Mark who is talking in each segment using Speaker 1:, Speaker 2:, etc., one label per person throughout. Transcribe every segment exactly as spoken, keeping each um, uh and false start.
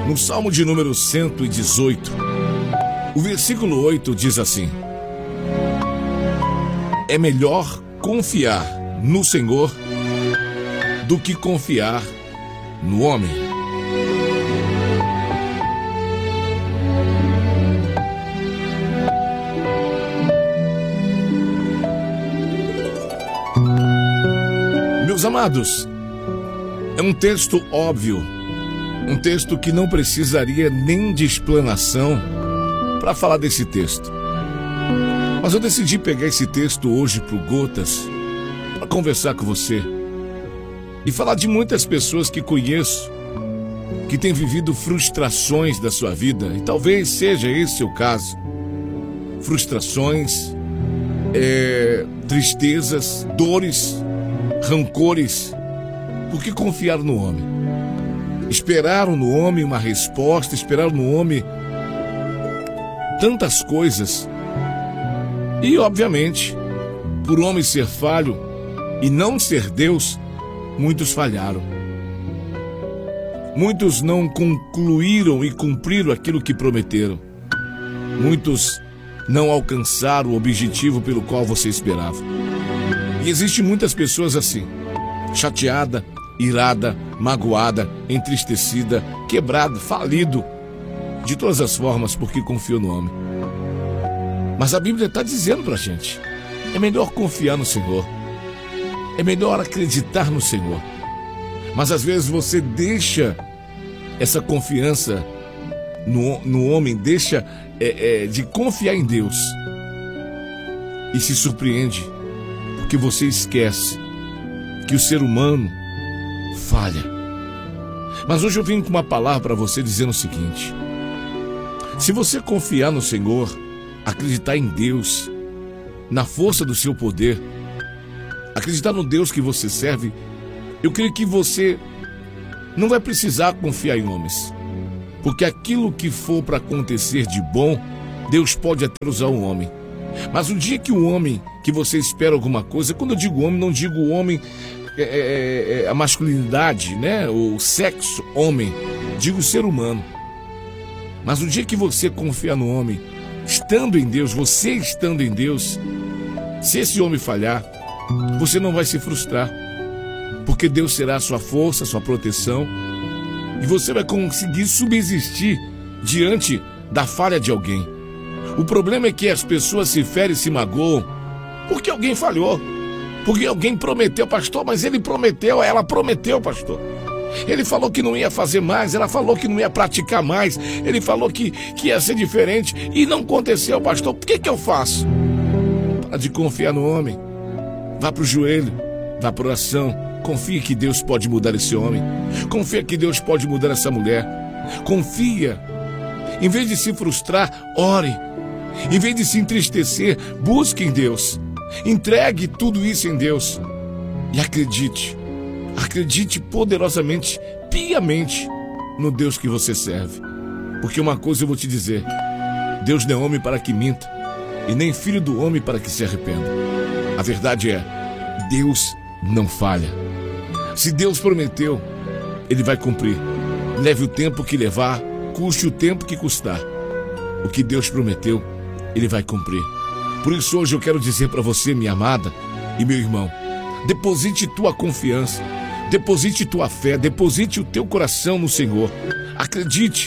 Speaker 1: No Salmo de número cento e dezoito, o versículo oito diz assim: é melhor confiar no Senhor do que confiar no homem. Meus amados, é um texto óbvio, um texto que não precisaria nem de explanação para falar desse texto. Mas eu decidi pegar esse texto hoje pro Gotas para conversar com você e falar de muitas pessoas que conheço que têm vivido frustrações da sua vida, e talvez seja esse o caso. Frustrações, é, tristezas, dores, rancores, porque confiaram no homem. Esperaram no homem uma resposta, esperaram no homem tantas coisas. E, obviamente, por o homem ser falho e não ser Deus, muitos falharam. Muitos não concluíram e cumpriram aquilo que prometeram. Muitos não alcançaram o objetivo pelo qual você esperava. E existem muitas pessoas assim, chateada, irada, magoada, entristecida, quebrado, falido, de todas as formas, porque confiou no homem. Mas a Bíblia está dizendo para a gente, é melhor confiar no Senhor, é melhor acreditar no Senhor. Mas às vezes você deixa essa confiança no, no homem, deixa é, é, de confiar em Deus e se surpreende, porque você esquece que o ser humano falha. Mas hoje eu vim com uma palavra para você dizendo o seguinte: se você confiar no Senhor, acreditar em Deus, na força do seu poder, acreditar no Deus que você serve, eu creio que você não vai precisar confiar em homens, porque aquilo que for para acontecer de bom, Deus pode até usar o homem. Mas o dia que o homem, que você espera alguma coisa, quando eu digo homem, não digo o homem, é, é, é, a masculinidade, né? O sexo homem, digo ser humano. Mas o dia que você confia no homem, estando em Deus, você estando em Deus, se esse homem falhar, você não vai se frustrar, porque Deus será a sua força, a sua proteção, e você vai conseguir subsistir diante da falha de alguém. O problema é que as pessoas se ferem e se magoam porque alguém falhou, porque alguém prometeu, pastor, mas ele prometeu, ela prometeu, pastor. Ele falou que não ia fazer mais, ela falou que não ia praticar mais, ele falou que, que ia ser diferente e não aconteceu, pastor. Por que que eu faço? Para de confiar no homem. Vá para o joelho, vá para a oração. Confia que Deus pode mudar esse homem. Confia que Deus pode mudar essa mulher. Confia. Em vez de se frustrar, ore. Em vez de se entristecer, busque em Deus. Entregue tudo isso em Deus. E acredite. Acredite poderosamente, piamente no Deus que você serve. Porque uma coisa eu vou te dizer: Deus não é homem para que minta, e nem filho do homem para que se arrependa. A verdade é, Deus não falha. Se Deus prometeu, Ele vai cumprir. Leve o tempo que levar, custe o tempo que custar. O que Deus prometeu, Ele vai cumprir. Por isso hoje eu quero dizer para você, minha amada e meu irmão, deposite tua confiança, deposite tua fé, deposite o teu coração no Senhor. Acredite,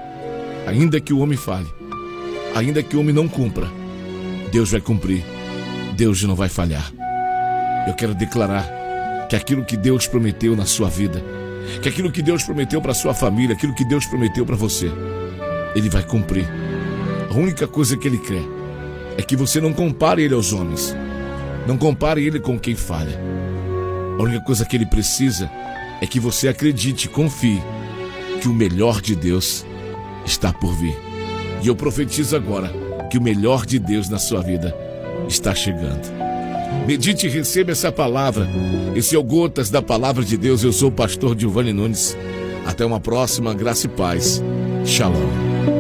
Speaker 1: ainda que o homem fale, ainda que o homem não cumpra, Deus vai cumprir, Deus não vai falhar. Eu quero declarar que aquilo que Deus prometeu na sua vida, que aquilo que Deus prometeu para sua família, aquilo que Deus prometeu para você, Ele vai cumprir. A única coisa que Ele quer é que você não compare Ele aos homens, não compare Ele com quem falha. A única coisa que Ele precisa é que você acredite e confie que o melhor de Deus está por vir. E eu profetizo agora que o melhor de Deus na sua vida está chegando. Medite e receba essa palavra. Esse é o Gotas da Palavra de Deus. Eu sou o pastor Giovanni Nunes. Até uma próxima. Graça e paz. Shalom.